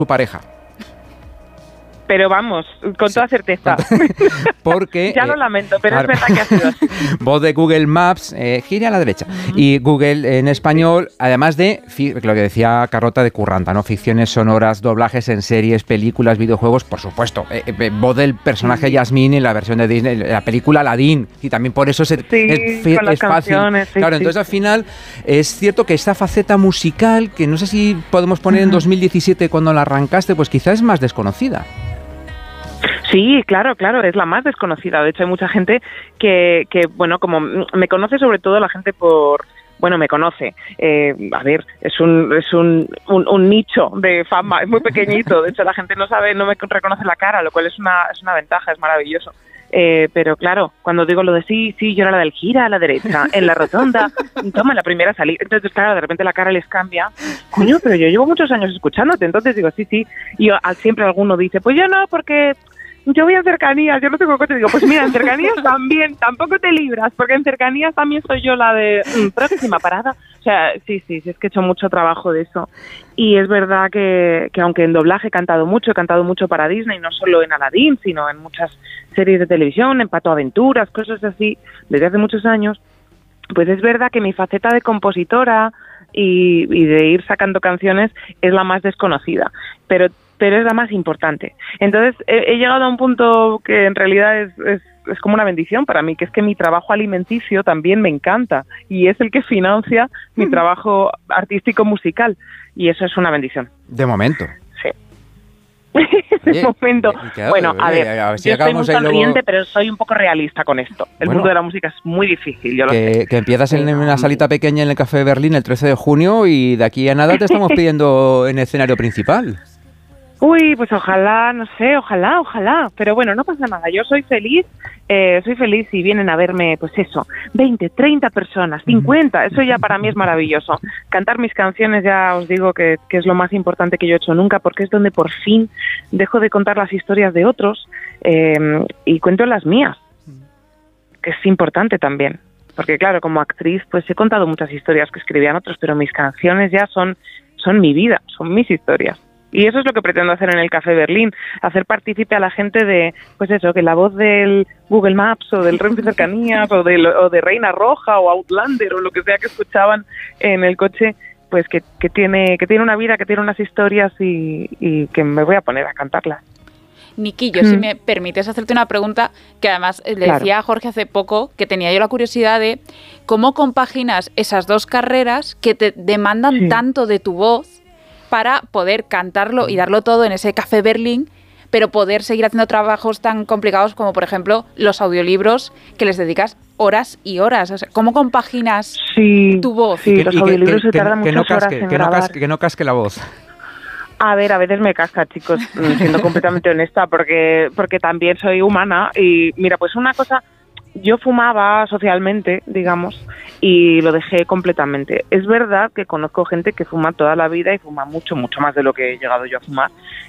su pareja. Pero vamos, con toda certeza. Porque... ya lo lamento, pero claro, es verdad que ha sido así. Voz de Google Maps, gire a la derecha. Y Google en español, además de lo que decía Carlota de Curranta, ¿no? Ficciones sonoras, doblajes en series, películas, videojuegos, por supuesto. Voz del personaje Yasmín en la versión de Disney, la película Aladdin. Y también por eso es fácil. Claro, entonces al final es cierto que esta faceta musical, que no sé si podemos poner en 2017 cuando la arrancaste, pues quizás es más desconocida. Sí, claro, es la más desconocida. De hecho, hay mucha gente que bueno, como me conoce sobre todo la gente por... Bueno, me conoce. A ver, es un nicho de fama, es muy pequeñito. De hecho, la gente no me reconoce la cara, lo cual es una ventaja, es maravilloso. Pero claro, cuando digo lo de sí, yo era la del gira a la derecha, en la rotonda, toma la primera salida. Entonces, claro, de repente la cara les cambia. Coño, pero yo llevo muchos años escuchándote. Entonces digo, sí. Y siempre alguno dice, pues yo no, porque... yo voy en cercanías, yo no tengo coche. Digo, pues mira, en cercanías también, tampoco te libras, porque en cercanías también soy yo la de próxima parada. O sea, sí, es que he hecho mucho trabajo de eso. Y es verdad que aunque en doblaje he cantado mucho para Disney, no solo en Aladdin, sino en muchas series de televisión, en Pato Aventuras, cosas así, desde hace muchos años, pues es verdad que mi faceta de compositora y de ir sacando canciones es la más desconocida, pero es la más importante. Entonces he llegado a un punto que en realidad es como una bendición para mí, que es que mi trabajo alimenticio también me encanta y es el que financia mi trabajo artístico musical, y eso es una bendición. De momento. Sí. De momento. Bueno, a ver, si yo estoy muy sonriente, pero soy un poco realista con esto. El mundo de la música es muy difícil, yo lo sé. Que empiezas en una salita pequeña en el Café de Berlín el 13 de junio y de aquí a nada te estamos pidiendo en el escenario principal. Uy, pues ojalá, no sé, ojalá. Pero bueno, no pasa nada. Yo soy feliz si vienen a verme, pues eso, 20, 30 personas, 50. Eso ya para mí es maravilloso. Cantar mis canciones ya os digo que es lo más importante que yo he hecho nunca, porque es donde por fin dejo de contar las historias de otros y cuento las mías, que es importante también. Porque claro, como actriz, pues he contado muchas historias que escribían otros, pero mis canciones ya son mi vida, son mis historias. Y eso es lo que pretendo hacer en el Café Berlín, hacer partícipe a la gente de, pues eso, que la voz del Google Maps o del Renfe Cercanías o de Reina Roja o Outlander o lo que sea que escuchaban en el coche, pues que tiene una vida, que tiene unas historias y que me voy a poner a cantarlas. Niki, yo si me permites hacerte una pregunta que además le decía a Jorge hace poco, que tenía yo la curiosidad de cómo compaginas esas dos carreras que te demandan tanto de tu voz para poder cantarlo y darlo todo en ese Café Berlín, pero poder seguir haciendo trabajos tan complicados como, por ejemplo, los audiolibros, que les dedicas horas y horas. O sea, ¿cómo compaginas tu voz? Sí, los audiolibros se tardan muchas horas en grabar. Que no casque la voz. A ver, a veces me casca, chicos, siendo completamente honesta, porque también soy humana. Y mira, pues una cosa... Yo fumaba socialmente, digamos, y lo dejé completamente. Es verdad que conozco gente que fuma toda la vida y fuma mucho más de lo que he llegado yo a fumar.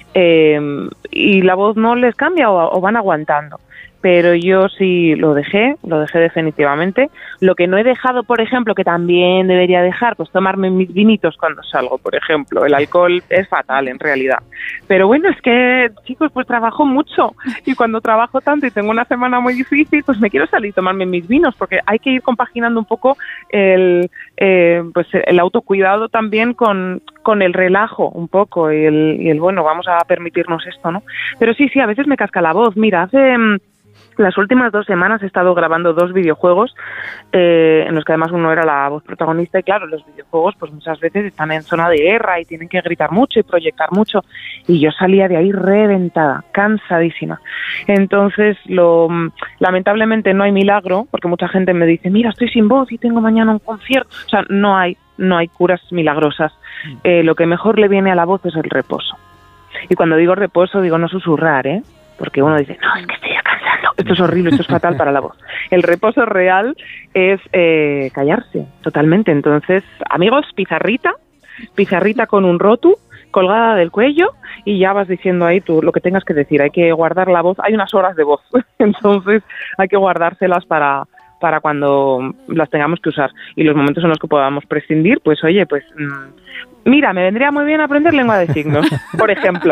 Y la voz no les cambia o van aguantando. Pero yo sí lo dejé definitivamente. Lo que no he dejado, por ejemplo, que también debería dejar, pues tomarme mis vinitos cuando salgo, por ejemplo. El alcohol es fatal, en realidad. Pero bueno, es que, chicos, pues trabajo mucho. Y cuando trabajo tanto y tengo una semana muy difícil, pues me quiero salir y tomarme mis vinos, porque hay que ir compaginando un poco el autocuidado también con el relajo un poco y el bueno, vamos a permitirnos esto, ¿no? Pero sí, a veces me casca la voz. Mira, hace... las últimas 2 semanas he estado grabando 2 videojuegos en los que además uno era la voz protagonista y claro, los videojuegos pues muchas veces están en zona de guerra y tienen que gritar mucho y proyectar mucho y yo salía de ahí reventada, cansadísima. Entonces, lamentablemente no hay milagro, porque mucha gente me dice, mira, estoy sin voz y tengo mañana un concierto. O sea, no hay curas milagrosas. Lo que mejor le viene a la voz es el reposo. Y cuando digo reposo, digo no susurrar, porque uno dice, no, es que estoy cansando. Esto es horrible, esto es fatal para la voz. El reposo real es callarse totalmente. Entonces, amigos, pizarrita con un rotu colgada del cuello y ya vas diciendo ahí tú lo que tengas que decir. Hay que guardar la voz. Hay unas horas de voz, entonces hay que guardárselas para para cuando las tengamos que usar. Y los momentos en los que podamos prescindir, pues oye, pues mira, me vendría muy bien aprender lengua de signos, por ejemplo.